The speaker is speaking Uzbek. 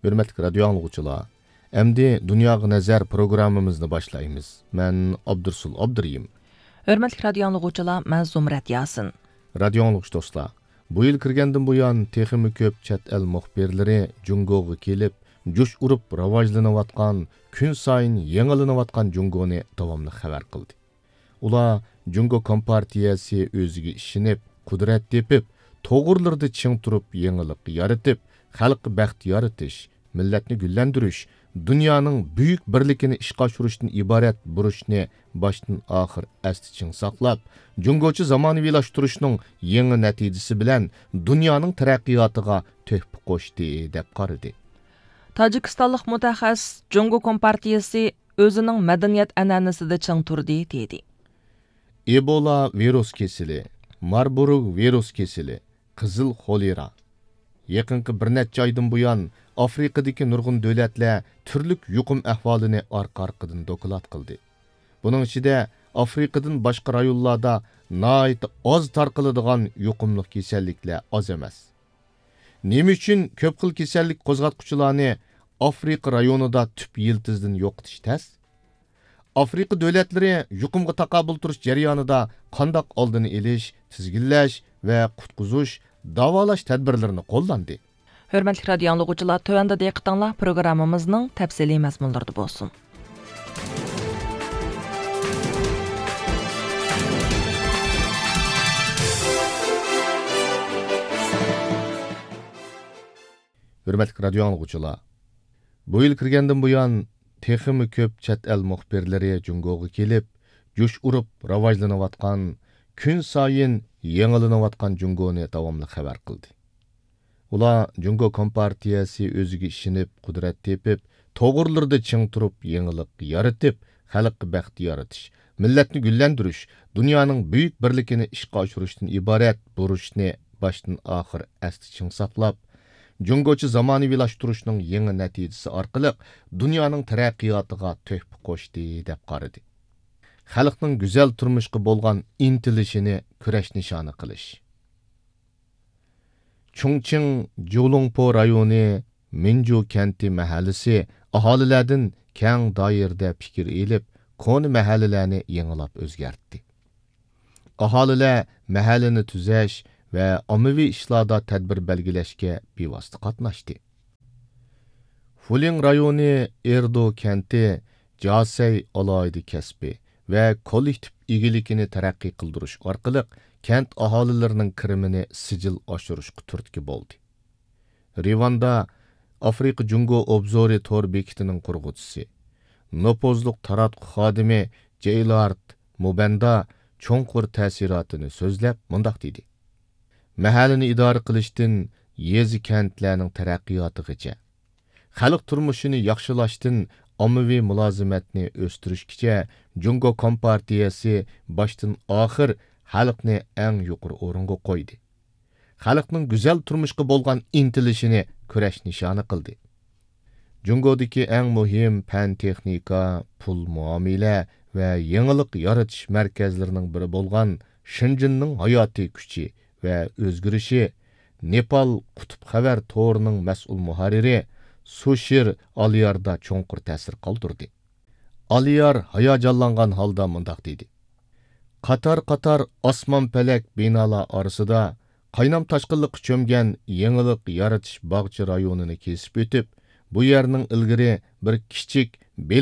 Hürmetli radyo anlıqçılar, əmdi Dünyaga Nəzər proqramımızını başlayımız. Mən Abdursul Abduriyim. Hürmetli radyo anlıqçılar, mən Zumrat Yasin. Radio anlıqçı dostlar, bu yıl kirgəndən bu yan teximi köp çət el muxbirləri Jungoga kelib, juş urup ravajlanıvatqan, gün sayın yenilanıvatqan Jungoni davamlı xəbər qıldı. Ular Jungo Kompartiyası özüge işinib, kudret tepib, toğurlarda çiң turup yenilik yaratıp, xalq bəxt yaratış, milletni güllendiriş, dünyanın büyük birlikini işqa aşırışdan ibaret buruşni baştan ahir əsti çiң saqlab, Jungoçu zamanıvilaştırışның yeni nəticisi bilen dünyanın tərəqqiyatıga töhpü qoşdu, dep qarıdı. Tajikistanlıq mutaxassis Jungo Kompartiyası özünün medeniyet ənənəsində çiң turdu, dedi. Ebola virus kesili, Marburg virus kesili, Qızıl xolera. Yaqinqi bir neçə aydan buyan Afrikadakı nurgun dövlətlər türlük yuqum əhvalını arqa-arqadan dokulat qıldı. Bunun içinde Afrikadan başqa rayonlarda nayt az tarqılıdığan yuqumluq keselliklər az emas. Nemi üçün köp xil kesellik qozğatquchilarni Afrika rayonida tüp yıldızdan yo'qotish tas? Afrika dövlətləri yuqumga taqabul turish jarayonida qandaq oldini elish, tizginlash va qutqizish, davolash tadbirlarini qo'llandi. Hürmetli radyo anlıqçılar, tövəndə diqqətinizlər proqramımızın təfsili məzmunlarında bolsun. Hürmetli radyo anlıqçılar, bu yıl kirgəndən bu yan teximi köp çət el muxbirləri Jungoga kelib, juş urup ravajlanıvatqan, gün sayın yenilanıvatqan Jungoni davamlı xəbər qıldı. Ular Jungo Kompartiyası özüge işinib, kudret tepib, toğurlarda çiң turup yenilik yaratıp, xalq bəxti yaratış, milletni güllendiriş, dünyanın büyük birlikini işqa aşırışdan ibaret buruşni baştan ahir əsti çiң saqlab, Jungoçu zamanıvilaştırışның yeni nəticisi arqılıq dünyanın tərəqqiyatıga töhpü qoşdu, dep qarıdı. Xalqның güzel turmuşqa bolğan intilişini küreş nişanı qilish. Chungching Julungpo rayoni Minju kenti mahallisi aholilardan keng doirada fikir elib, koni mahallalarni yengilab o'zgartdi. Aholilar mahallani tuzash va ommaviy ishlarda tadbir belgilashga bevosita qatnashdi. Fuling rayoni Erdo kenti Jasey alaydi kasbi va kollektiv egilikini taraqqiy qildirish orqali kent aholilarining kirimini sijil oshirishga turtki bo'ldi. Rivanda Afrika Jungo Obzori tor bekitining qurg'uvchisi, nopozliq taratquv xodimi Jaylard Mubanda cho'nqur ta'sirotini so'zlab mundaq dedi. Mahallani idora qilishdan yezi kentlarning taraqqiyotigacha, xalq turmushini yaxshilashdan ommaviy mulozimatni o'stirishgacha Jungo Kompartiyasi başdan oxir xalqni eng yuqori o'ringa qo'ydi. Xalqning güzel turmushga bo'lgan intilishini kurash nishoni qildi. Jungodagi eng muhim fan texnika, pul muomala va yangilik yaratish markazlarining biri bo'lgan Shinjinning hayotiy kuchi va o'zgarishi Nepal qutb xabar to'rining mas'ul muharriri Sushir Aliyarda cho'nqur ta'sir qoldirdi. Aliyar hayajonlangan holda mundaq dedi. Qatar osmon palak binolar orasida qaynam tashqinliq cho'mgan yangilik yaratish bog'cha rayonini kesib o'tib, bu yerning ilgari bir kichik